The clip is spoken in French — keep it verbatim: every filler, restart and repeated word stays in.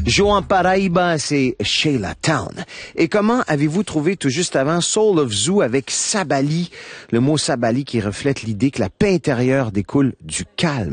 Joan Paraíba, c'est Sheila Town. Et comment avez-vous trouvé tout juste avant Soul of Zoo avec Sabali, le mot Sabali qui reflète l'idée que la paix intérieure découle du calme.